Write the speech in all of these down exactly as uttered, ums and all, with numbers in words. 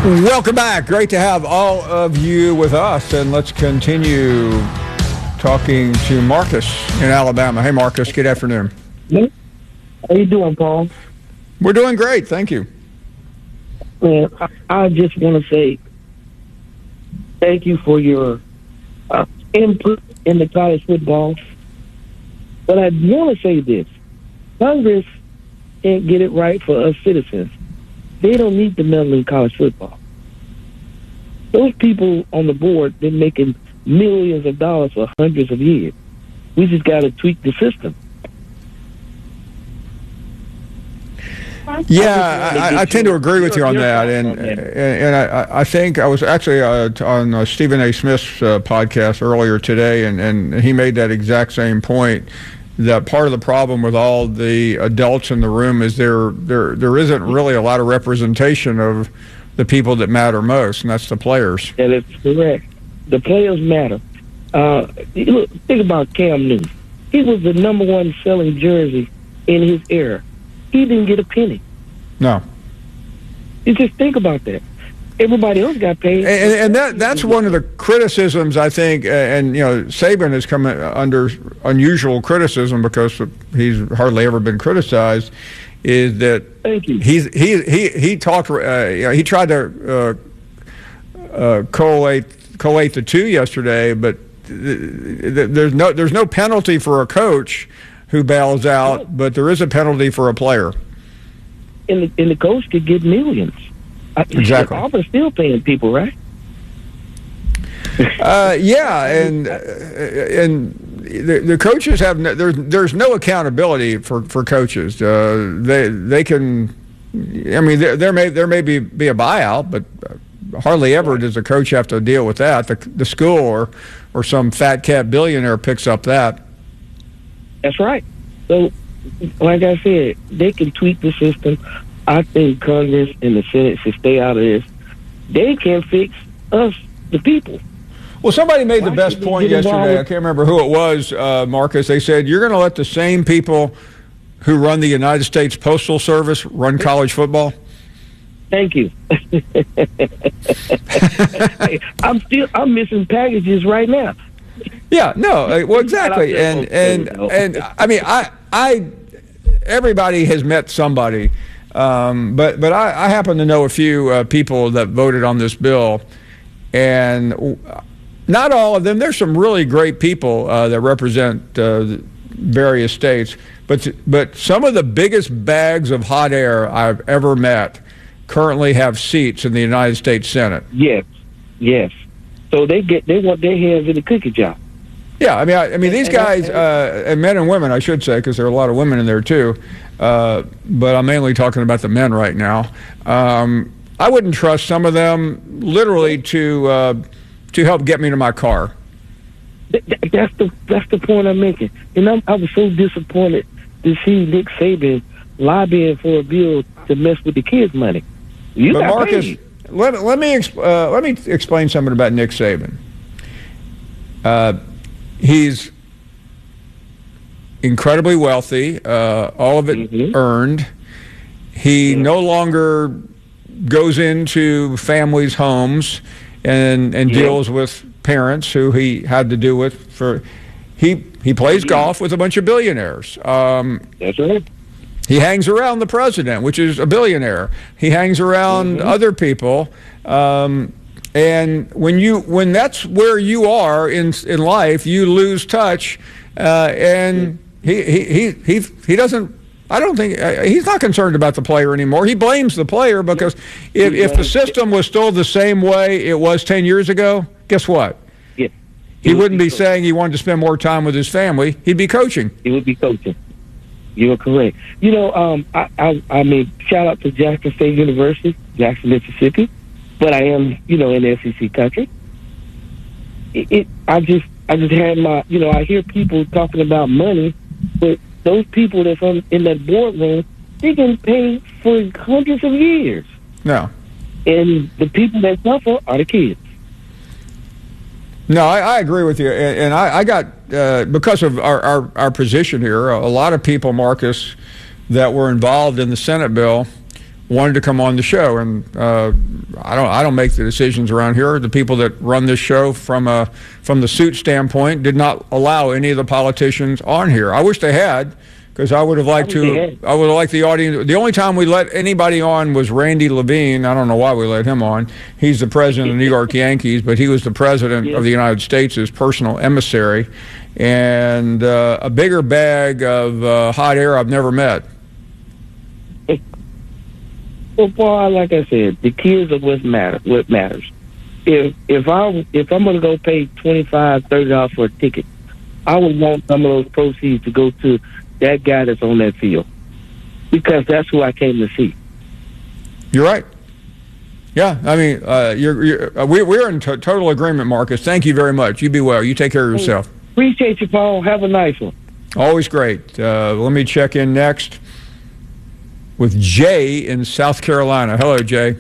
Welcome back. Great to have all of you with us, and let's continue talking to Marcus in Alabama. Hey, Marcus, good afternoon. How you doing, Paul? We're doing great, thank you. Man, I, I just want to say thank you for your uh, input in the college football. But I want to say this. Congress can't get it right for us citizens. They don't need to meddle in college football. Those people on the board, they're making millions of dollars for hundreds of years. We just got to tweak the system. Yeah, I, I, I tend to agree with you on that, and and, and I, I think I was actually uh, on uh, Stephen A. Smith's uh, podcast earlier today, and, and he made that exact same point. That part of the problem with all the adults in the room is there there there isn't really a lot of representation of the people that matter most, and that's the players. That is correct. The players matter. Uh, look, think about Cam Newton. He was the number one selling jersey in his era. He didn't get a penny. No. You just think about that. Everybody else got paid. And, and that that's one of the criticisms, I think, and, you know, Saban has come under unusual criticism because he's hardly ever been criticized, is that Thank you. he's he he he talked uh, you know, he tried to uh, uh, collate collate the two yesterday, but th- th- there's no there's no penalty for a coach who bails out, but there is a penalty for a player. And the, and the coach could get millions. Exactly. Auburn's still paying people, right? uh, yeah, and uh, and the, the coaches have no, there's there's no accountability for, for coaches. Uh, they they can, I mean, there, there may there may be, be a buyout, but hardly ever does a coach have to deal with that. The the school or or some fat cat billionaire picks up that. That's right. So, like I said, they can tweak the system. I think Congress and the Senate should stay out of this. They can fix us, the people. Well, somebody made Why the best point yesterday. I can't remember who it was, uh, Marcus. They said, you're going to let the same people who run the United States Postal Service run college football? Thank you. I'm still I'm missing packages right now. Yeah, no, well, exactly. And, and, and I mean, I, I, everybody has met somebody. Um, but but I, I happen to know a few uh, people that voted on this bill, and not all of them. There's some really great people uh, that represent uh, various states, but but some of the biggest bags of hot air I've ever met currently have seats in the United States Senate. Yes, yes. So they get they want their hands in the cookie jar. Yeah, I mean, I, I mean, these guys, uh, and men and women, I should say, because there are a lot of women in there too. Uh, but I'm mainly talking about the men right now. Um, I wouldn't trust some of them literally to uh, to help get me to my car. That's the that's the point I'm making. And I'm, I was so disappointed to see Nick Saban lobbying for a bill to mess with the kids' money. You but got Marcus, paid. let let me exp- uh, let me explain something about Nick Saban. Uh, he's incredibly wealthy, uh, all of it mm-hmm. earned. He mm-hmm. no longer goes into families' homes and and yeah. deals with parents who he had to do with for. He he plays yeah. golf with a bunch of billionaires. Um, That's right. He hangs around the president, which is a billionaire. He hangs around mm-hmm. other people. Um, and when you when that's where you are in in life, you lose touch. Uh, and he, he he he he doesn't. I don't think uh, he's not concerned about the player anymore. He blames the player because if if the system was still the same way it was ten years ago, guess what? Yeah. He, he wouldn't be, be saying he wanted to spend more time with his family. He'd be coaching. He would be coaching. You're correct. You know, um, I, I I mean, shout out to Jackson State University, Jackson, Mississippi. But I am, you know, in S E C country. It, it I just I just had my, you know, I hear people talking about money, but those people that's on, in that boardroom, they can pay for hundreds of years. No. And the people that suffer are the kids. No, I, I agree with you. And, and I, I got, uh, because of our, our, our position here, a lot of people, Marcus, that were involved in the Senate bill wanted to come on the show. And uh, I don't I don't make the decisions around here. The people that run this show from a from the suit standpoint did not allow any of the politicians on here. I wish they had, because I would have liked to. I would have liked the audience. The only time we let anybody on was Randy Levine. I don't know why we let him on. He's the president of the New York Yankees, but he was the president yeah. of the United States, his personal emissary, and uh, a bigger bag of uh, hot air I've never met. Well, Paul, like I said, the kids are what matter. What matters. If if I if I'm going to go pay twenty five, thirty dollars for a ticket, I would want some of those proceeds to go to that guy that's on that field, because that's who I came to see. You're right. Yeah, I mean, uh, you're, you're, uh, we, we're in t- total agreement, Marcus. Thank you very much. You be well. You take care of yourself. Hey, appreciate you, Paul. Have a nice one. Always great. Uh, let me check in next with Jay in South Carolina. Hello, Jay.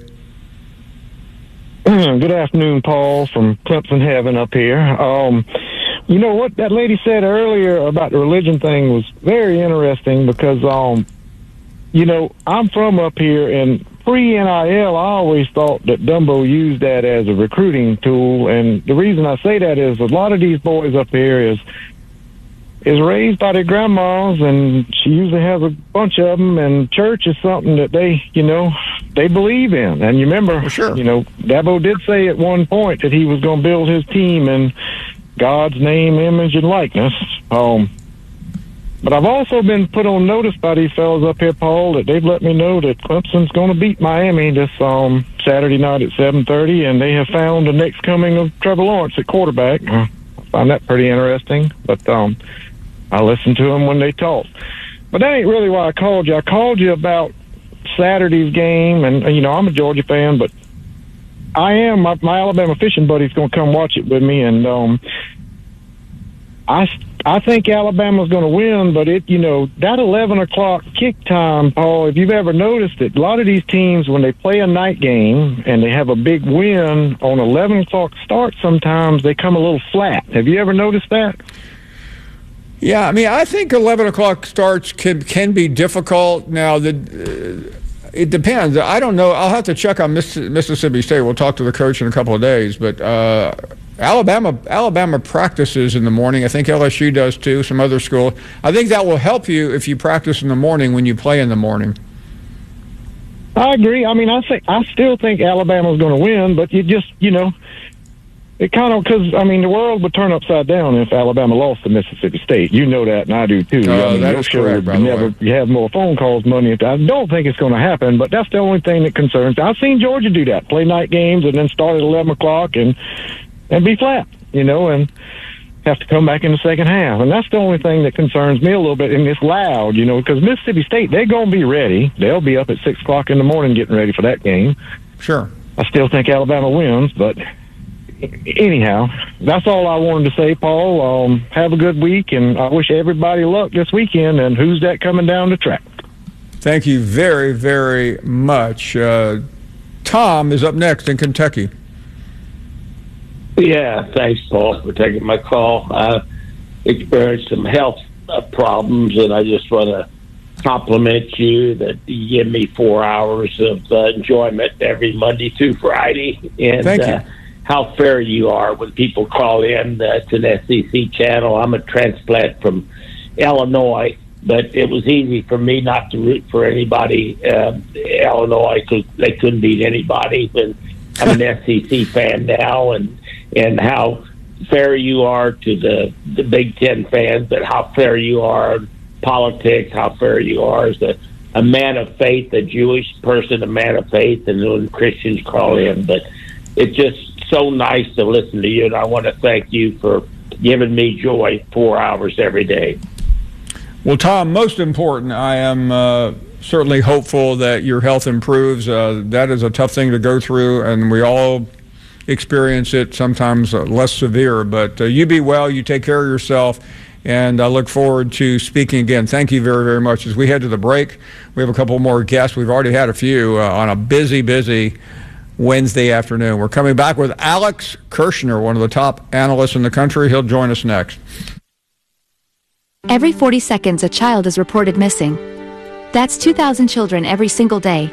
Good afternoon, Paul, from Clemson Heaven up here. Um, You know what that lady said earlier about the religion thing was very interesting, because, um, you know, I'm from up here, and pre-N I L, I always thought that Dumbo used that as a recruiting tool. And the reason I say that is a lot of these boys up here is is raised by their grandmas, and she usually has a bunch of them, and church is something that they, you know, they believe in. And you remember, well, sure. you know, Dabo did say at one point that he was going to build his team in God's name, image, and likeness. Um, but I've also been put on notice by these fellas up here, Paul, that they've let me know that Clemson's going to beat Miami this um, Saturday night at seven thirty, and they have found the next coming of Trevor Lawrence at quarterback. I find that pretty interesting, but um, I listen to them when they talk. But that ain't really why I called you. I called you about Saturday's game, and, you know, I'm a Georgia fan, but I am. My, my Alabama fishing buddy's going to come watch it with me, and um, I, I think Alabama's going to win. But it, you know, that eleven o'clock kick time, Paul. If you've ever noticed it, a lot of these teams, when they play a night game and they have a big win on eleven o'clock start, sometimes they come a little flat. Have you ever noticed that? Yeah, I mean, I think eleven o'clock starts can can be difficult. Now the. Uh, It depends. I don't know. I'll have to check on Mississippi State. We'll talk to the coach in a couple of days. But uh, Alabama Alabama practices in the morning. I think L S U does too, some other school. I think that will help you if you practice in the morning when you play in the morning. I agree. I mean, I think I still think Alabama's going to win, but you just, you know, it kind of, because, I mean, the world would turn upside down if Alabama lost to Mississippi State. You know that, and I do too. Uh, I mean, that is correct, by the never, way. You have more phone calls, money. I don't think it's going to happen, but that's the only thing that concerns me. I've seen Georgia do that, play night games and then start at eleven o'clock and, and be flat, you know, and have to come back in the second half. And that's the only thing that concerns me a little bit, and it's loud, you know, because Mississippi State, they're going to be ready. They'll be up at six o'clock in the morning getting ready for that game. Sure. I still think Alabama wins, but anyhow, that's all I wanted to say, Paul. Um, have a good week, and I wish everybody luck this weekend. And who's that coming down the track? Thank you very, very much. Uh, Tom is up next in Kentucky. Yeah, thanks, Paul, for taking my call. I experienced some health uh, problems, and I just want to compliment you that you give me four hours of uh, enjoyment every Monday through Friday. And Thank you. Uh, how fair you are when people call in uh, to the S E C channel. I'm a transplant from Illinois, but it was easy for me not to root for anybody. Uh, Illinois, because they couldn't beat anybody. But I'm an S E C fan now, and and how fair you are to the the Big Ten fans, but how fair you are in politics, how fair you are as a, a man of faith, a Jewish person, a man of faith, and when Christians call in. But it's just so nice to listen to you, and I want to thank you for giving me joy four hours every day. Well, Tom, most important, I am uh, certainly hopeful that your health improves. Uh, that is a tough thing to go through, and we all experience it, sometimes uh, less severe. But uh, you be well, you take care of yourself, and I look forward to speaking again. Thank you very, very much. As we head to the break, we have a couple more guests. We've already had a few uh, on a busy, busy Wednesday afternoon. We're coming back with Alex Kirshner, one of the top analysts in the country. He'll join us next. Every forty seconds, a child is reported missing. That's two thousand children every single day.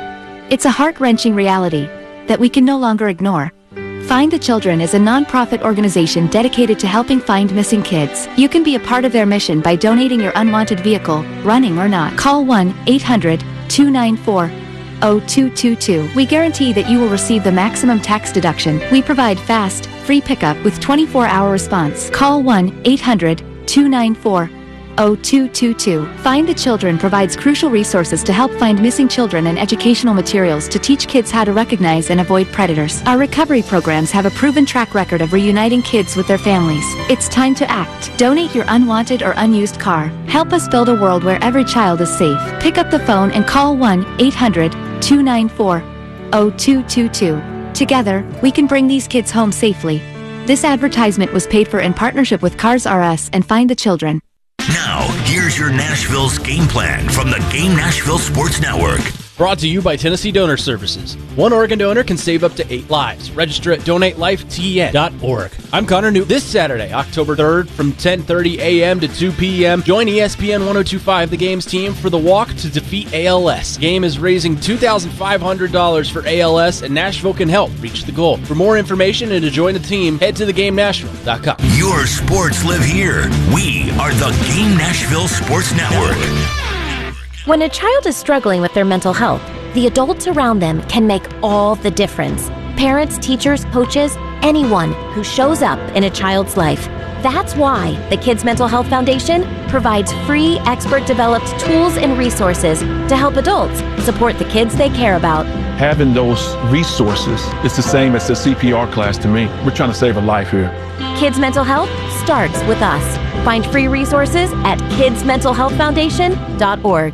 It's a heart-wrenching reality that we can no longer ignore. Find the Children is a non-profit organization dedicated to helping find missing kids. You can be a part of their mission by donating your unwanted vehicle, running or not. Call one eight hundred two nine four zero two two two. We guarantee that you will receive the maximum tax deduction. We provide fast, free pickup with twenty-four hour response. Call one eight hundred two nine four zero two two two. Find the Children provides crucial resources to help find missing children and educational materials to teach kids how to recognize and avoid predators. Our recovery programs have a proven track record of reuniting kids with their families. It's time to act. Donate your unwanted or unused car. Help us build a world where every child is safe. Pick up the phone and call one eight hundred two nine four zero two two two. Together, we can bring these kids home safely. This advertisement was paid for in partnership with Cars R Us and Find the Children. Now, here's your Nashville's game plan from the Game Nashville Sports Network. Brought to you by Tennessee Donor Services. One organ donor can save up to eight lives. Register at donate life T N dot org. I'm Connor Newt. This Saturday, October third, from ten thirty a.m. to two p.m., join E S P N ten twenty-five, the Game's team, for the Walk to Defeat A L S. The Game is raising two thousand five hundred dollars for A L S, and Nashville can help reach the goal. For more information and to join the team, head to the game nashville dot com. Your sports live here. We are the Game Nashville Sports Network. When a child is struggling with their mental health, the adults around them can make all the difference. Parents, teachers, coaches, anyone who shows up in a child's life. That's why the Kids Mental Health Foundation provides free, expert-developed tools and resources to help adults support the kids they care about. Having those resources is the same as the C P R class to me. We're trying to save a life here. Kids Mental Health starts with us. Find free resources at kids mental health foundation dot org.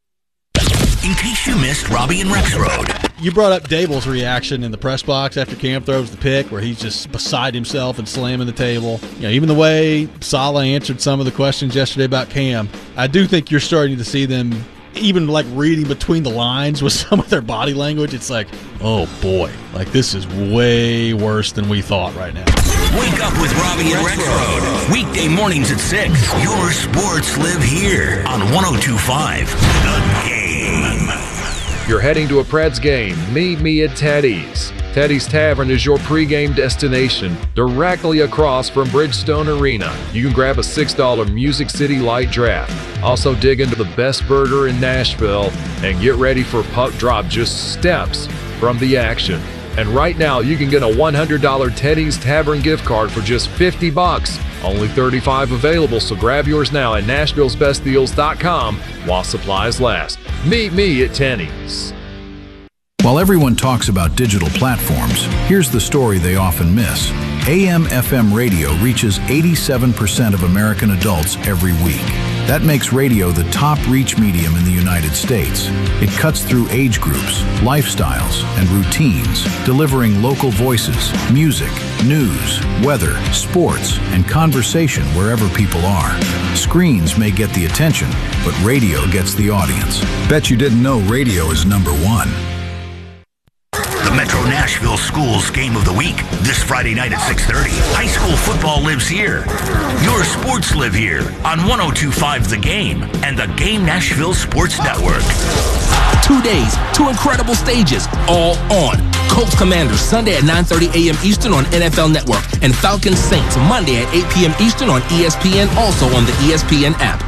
In case you missed Robbie and Rexroad. You brought up Dable's reaction in the press box after Cam throws the pick, where he's just beside himself and slamming the table. You know, even the way Saleh answered some of the questions yesterday about Cam, I do think you're starting to see them even like reading between the lines with some of their body language. It's like, oh boy, like this is way worse than we thought right now. Wake up with Robbie and Rexroad. Weekday mornings at six. Your sports live here on ten twenty-five The Game. You're heading to a Preds game. Meet me at Teddy's. Teddy's Tavern is your pregame destination, directly across from Bridgestone Arena. You can grab a six dollar Music City Light Draft. Also dig into the best burger in Nashville and get ready for puck drop just steps from the action. And right now, you can get a one hundred dollar Teddy's Tavern gift card for just fifty bucks. Only thirty-five available, so grab yours now at Nashville's Best Deals dot com while supplies last. Meet me at Teddy's. While everyone talks about digital platforms, here's the story they often miss. A M F M radio reaches eighty-seven percent of American adults every week. That makes radio the top reach medium in the United States. It cuts through age groups, lifestyles, and routines, delivering local voices, music, news, weather, sports, and conversation wherever people are. Screens may get the attention, but radio gets the audience. Bet you didn't know radio is number one. The Metro Nashville Schools Game of the Week, this Friday night at six thirty. High school football lives here. Your sports live here on ten twenty-five The Game and the Game Nashville Sports Network. Two days, two incredible stages, all on. Colts Commanders Sunday at nine thirty a.m. Eastern on N F L Network, and Falcons Saints Monday at eight p.m. Eastern on E S P N, also on the E S P N app.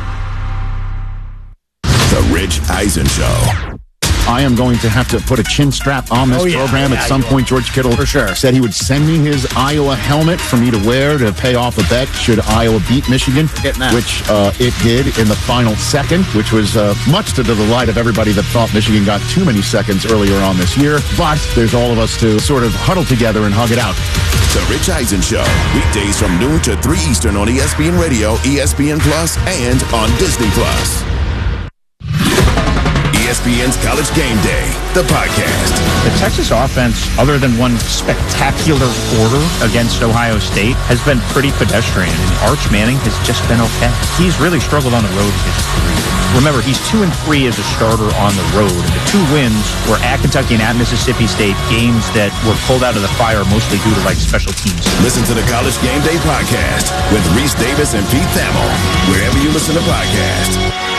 The Rich Eisen Show. I am going to have to put a chin strap on this oh, yeah. program. Yeah, At some point, George Kittle for sure. said he would send me his Iowa helmet for me to wear to pay off a bet should Iowa beat Michigan, which uh, it did in the final second, which was uh, much to the delight of everybody that thought Michigan got too many seconds earlier on this year. But there's all of us to sort of huddle together and hug it out. The Rich Eisen Show, weekdays from noon to three Eastern on E S P N Radio, E S P N Plus, and on Disney Plus. E S P N's College Game Day, the podcast. The Texas offense, other than one spectacular quarter against Ohio State, has been pretty pedestrian, and Arch Manning has just been okay. He's really struggled on the road in his career. Remember, he's two and three as a starter on the road, and the two wins were at Kentucky and at Mississippi State, games that were pulled out of the fire mostly due to like special teams. Listen to the College Game Day podcast with Reese Davis and Pete Thamel, wherever you listen to podcasts.